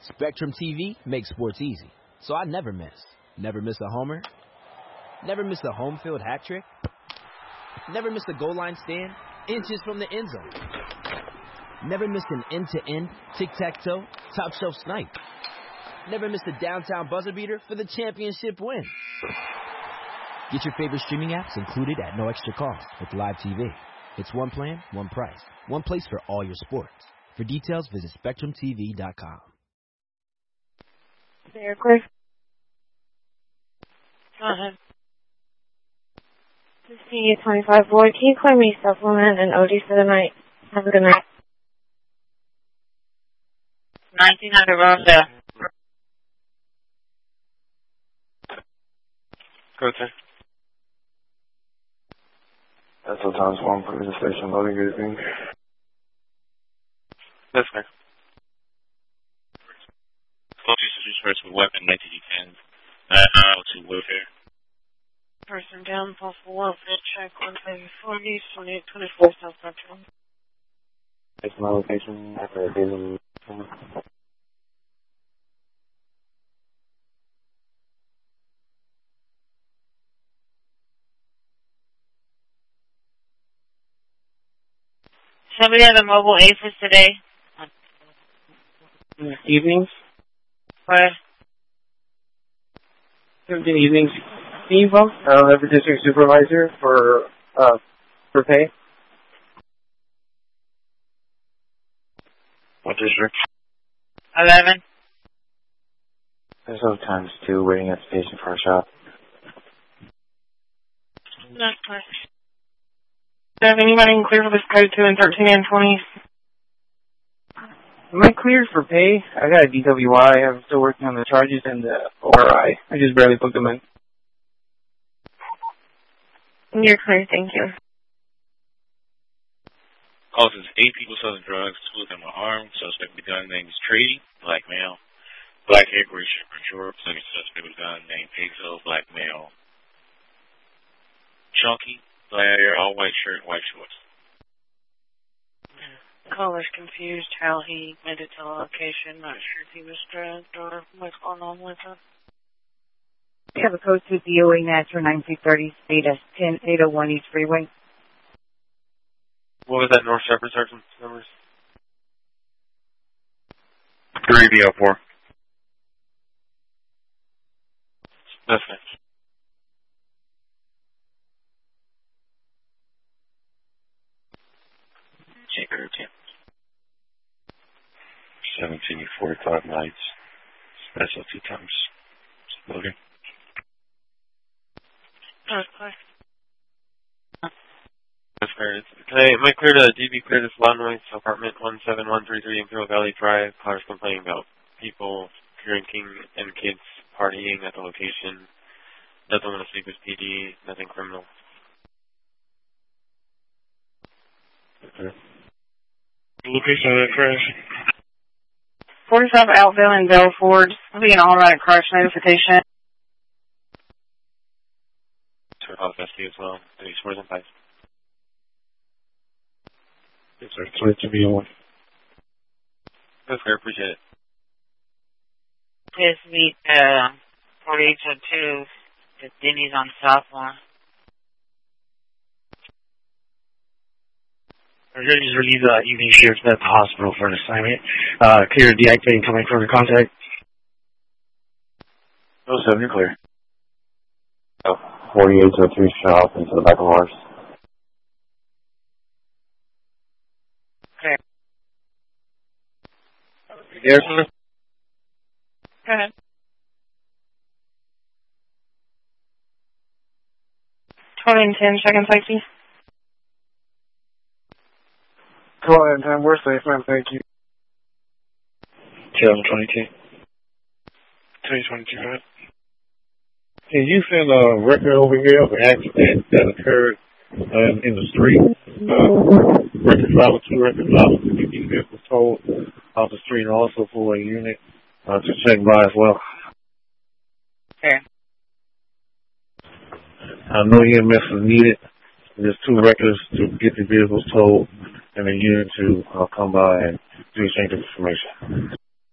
Spectrum TV makes sports easy, so I never miss. Never miss a homer. Never miss a home field hat trick. Never miss a goal line stand inches from the end zone. Never miss an end-to-end, tic-tac-toe, top-shelf snipe. Never miss the downtown buzzer beater for the championship win. Get your favorite streaming apps included at no extra cost with Live TV. It's one plan, one price, one place for all your sports. For details, visit SpectrumTV.com. There, Cliff. Go ahead. 25 Boyd, can you call me supplement and OD for the night? Have a good night. 1900 Rosdale. Go to. That's sometimes one for the station loading everything. That's fair. Close usage first with weapon 1910. To warfare. Person down, possible welfare check, 140, 2824 South Central. It's my location after a daily. Somebody have a mobile APHIS today? Evenings? What? Good evenings. Steve-O, every district supervisor for pay. What district? 11. There's sometimes two waiting at the station for a shop. Not clear. Does anybody clear for this code 2 and 13 and 20? Am I cleared for pay? I got a DWI. I'm still working on the charges and the ORI. I just barely booked them in. You're clear, thank you. Causes 8 people selling drugs, 2 of them are armed. Suspect with gun name is Trady, black male. Black hair, gray shirt, short. Second suspect with gun named Pixel, black male. Chunky, black hair, all white shirt, white shorts. Caller's confused how he made it to the location. Not sure if he was drugged or what's going on with it. We have a code to DOA Natra 9330 speed at 10801 East Freeway. What was that North Shepherd Sergeant numbers? 3BO4. That's fine. Checker 1745 nights. Special 2 times. Loading. That's fair. Am I clear to DB clear this loud noise apartment 17133 Imperial Valley Drive? Callers complaining about people drinking and kids partying at the location. Doesn't want to speak with PD. Nothing criminal. Okay. Location of that crash. 45 Altville and Belford. I'll be an automatic crash notification. Turn off SD as well. Any scores and 5. Yes, sir. 22B1. That's fair. Appreciate it. This week, 4802, the Denny's on Sophomore. We're going to just relieve evening shifts at the hospital for an assignment. Clear deactivating coming further contact. 07, you're clear. 4802 shop into the back of ours. Okay. Yes, Go ahead. 20 and 10, second safety. 12 and 10, we're safe, ma'am, thank you. 2022. 2022, right? Can you send a record over here of an accident that occurred in the street? Record file, 2 record files, to be vehicles towed off the street, and also for a unit to check by as well. Okay. I know EMS is needed. There's 2 records to get the vehicles towed and a unit to come by and do exchange of information.